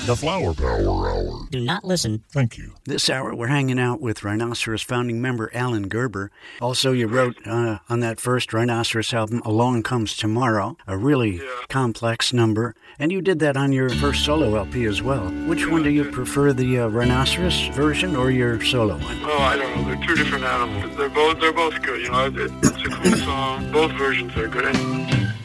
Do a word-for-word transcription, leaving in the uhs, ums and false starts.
The Flower Power Hour. Do not listen. Thank you. This hour, we're hanging out with Rhinoceros founding member Alan Gerber. Also, you wrote uh, on that first Rhinoceros album, Along Comes Tomorrow, a really Yeah. complex number. And you did that on your first solo L P as well. Which Yeah, one do you I did. prefer, the uh, Rhinoceros version or your solo one? Oh, I don't know. They're two different animals. They're both they're both good. You know, it, it's a cool song. Both versions are good.